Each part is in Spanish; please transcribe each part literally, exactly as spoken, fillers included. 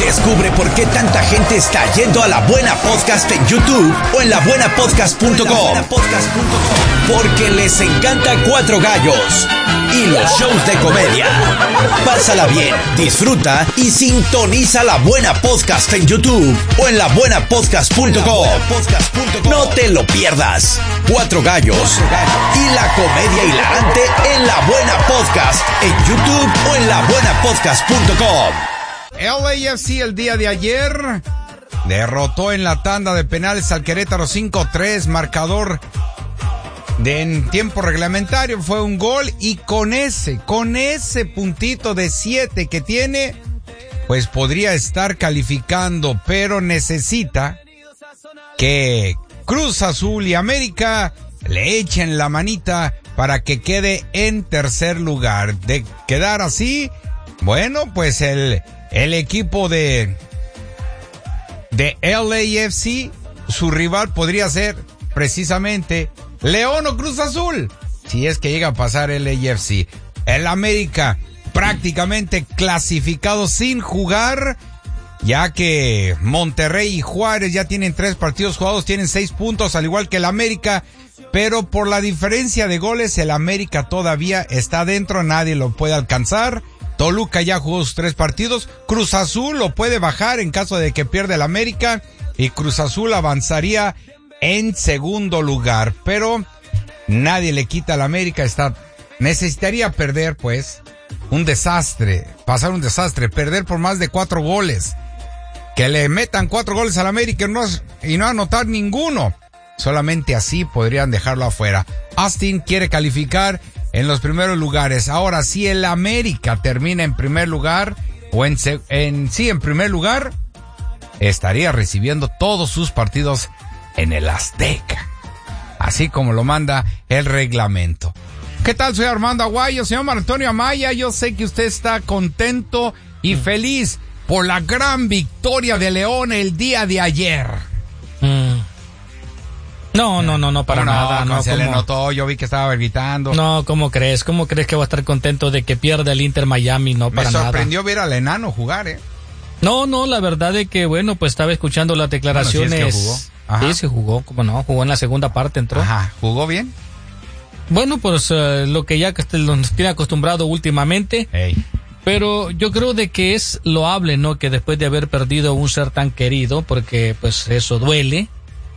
Descubre por qué tanta gente está yendo a La Buena Podcast en YouTube o en la buena podcast punto com. Porque les encanta Cuatro Gallos y los shows de comedia. Pásala bien, disfruta y sintoniza La Buena Podcast en YouTube o en la buena podcast punto com. No te lo pierdas. Cuatro Gallos y la comedia hilarante en La Buena Podcast en YouTube o en la buena podcast punto com. L A F C el día de ayer derrotó en la tanda de penales al Querétaro cinco tres, marcador de en tiempo reglamentario fue un gol, y con ese, con ese puntito de siete que tiene, pues podría estar calificando, pero necesita que Cruz Azul y América le echen la manita para que quede en tercer lugar. De quedar así, bueno, pues el El equipo de, de L A F C, su rival podría ser precisamente León o Cruz Azul, si es que llega a pasar L A F C. El América prácticamente clasificado sin jugar, ya que Monterrey y Juárez ya tienen tres partidos jugados, tienen seis puntos, al igual que el América, pero por la diferencia de goles, el América todavía está dentro, nadie lo puede alcanzar. Toluca ya jugó sus tres partidos. Cruz Azul lo puede bajar en caso de que pierda el América, y Cruz Azul avanzaría en segundo lugar. Pero nadie le quita al América. Está, necesitaría perder, pues, un desastre, pasar un desastre, perder por más de cuatro goles. Que le metan cuatro goles al América y no, y no anotar ninguno. Solamente así podrían dejarlo afuera. Austin quiere calificar en los primeros lugares. Ahora, si el América termina en primer lugar, o en, en sí, en primer lugar, estaría recibiendo todos sus partidos en el Azteca, así como lo manda el reglamento. ¿Qué tal? Soy Armando Aguayo, señor Marco Antonio Amaya. Yo sé que usted está contento y mm. feliz por la gran victoria de León el día de ayer. Mm. No, no, no, no, para no, nada. No, no, se ¿cómo? le notó, yo vi que estaba gritando. No, ¿cómo crees? ¿Cómo crees que va a estar contento de que pierda el Inter Miami? No, para nada. Me sorprendió ver al enano jugar, ¿eh? No, no, la verdad es que, bueno, pues estaba escuchando las declaraciones. Bueno, sí, es que jugó. Ajá. Sí, se jugó, ¿cómo no? Jugó en la segunda parte, entró. Ajá, ¿jugó bien? Bueno, pues uh, lo que ya nos tiene acostumbrado últimamente. Ey. Pero yo creo de que es loable, ¿no? Que después de haber perdido un ser tan querido, porque pues eso duele.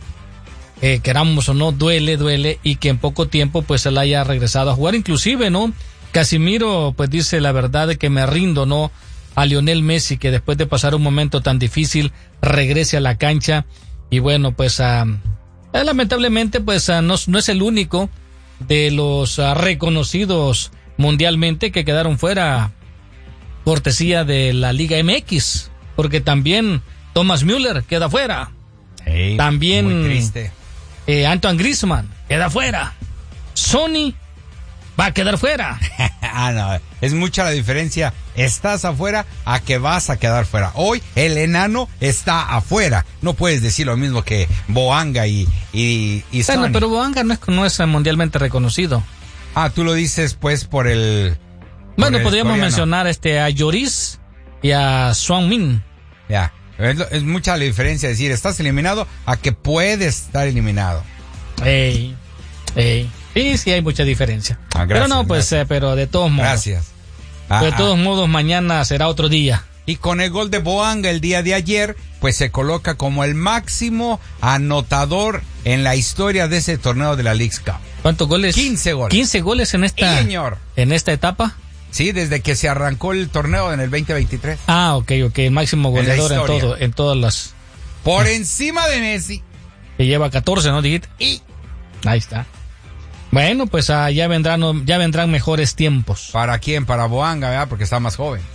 Eh, queramos o no, duele, duele, y que en poco tiempo pues él haya regresado a jugar. Inclusive, ¿no? Casimiro pues dice la verdad de que me rindo, ¿no? A Lionel Messi, que después de pasar un momento tan difícil regrese a la cancha. Y bueno, pues uh, eh, lamentablemente pues uh, no, no es el único de los uh, reconocidos mundialmente que quedaron fuera, cortesía de la Liga M X, porque también Thomas Müller queda fuera. Hey, también muy triste. Eh, Antoine Griezmann queda fuera. Sony va a quedar fuera. Ah, no, es mucha la diferencia. Estás afuera a que vas a quedar fuera. Hoy el enano está afuera. No puedes decir lo mismo que Boanga y, y, y Bueno, Sony. pero Boanga no es, no es mundialmente reconocido. Ah, tú lo dices pues por el... Por bueno, el podríamos coreano. mencionar este a Lloris y a Swan Min. Ya. Es, es mucha la diferencia decir estás eliminado a que puedes estar eliminado. Ey, ey. Sí, sí hay mucha diferencia. Ah, gracias, pero no, pues, gracias. eh, pero de todos modos. Gracias. Ah, de ah. todos modos, mañana será otro día. Y con el gol de Boanga el día de ayer, pues se coloca como el máximo anotador en la historia de ese torneo de la Leagues Cup. ¿Cuántos goles? quince goles. quince goles en esta, Sí, señor. en esta etapa. Sí, desde que se arrancó el torneo en el veinte veintitrés. Ah, ok, ok, el máximo goleador en, en todo, en todas las. Por encima de Messi. Que lleva catorce, ¿no, dijiste? Y ahí está. Bueno, pues ah, ya vendrán, ya vendrán mejores tiempos. ¿Para quién? Para Boanga, ¿verdad? Porque está más joven.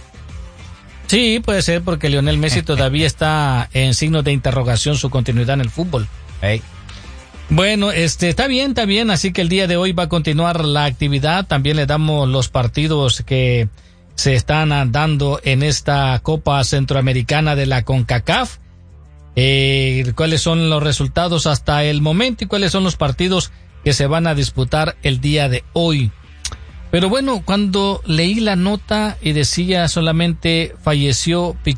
Sí, puede ser porque Lionel Messi todavía está en signo de interrogación su continuidad en el fútbol. Hey. Bueno, este, está bien, está bien, así que el día de hoy va a continuar la actividad. También le damos los partidos que se están dando en esta Copa Centroamericana de la CONCACAF. Eh, cuáles son los resultados hasta el momento y cuáles son los partidos que se van a disputar el día de hoy. Pero bueno, cuando leí la nota y decía solamente falleció